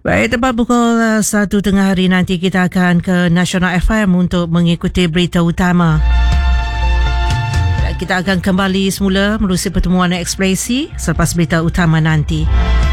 Baik, tepat pukul 1 tengah hari nanti kita akan ke Nasional FM untuk mengikuti berita utama. Dan kita akan kembali semula menerusi pertemuan ekspresi selepas berita utama nanti.